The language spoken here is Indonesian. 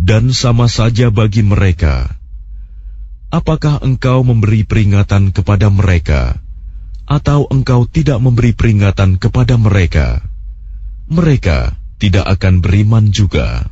Dan sama saja bagi mereka. Apakah engkau memberi peringatan kepada mereka, atau engkau tidak memberi peringatan kepada mereka? Mereka tidak akan beriman juga.